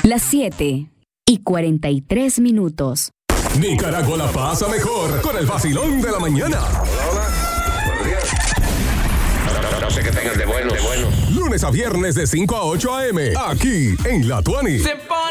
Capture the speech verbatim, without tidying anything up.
Las siete y cuarenta y tres minutos. Nicaragua la pasa mejor con el vacilón de la mañana. Hola, hola. Buenos días. No sé qué tengan de bueno, de bueno. Lunes a viernes de cinco a ocho a eme, aquí en La Tuani.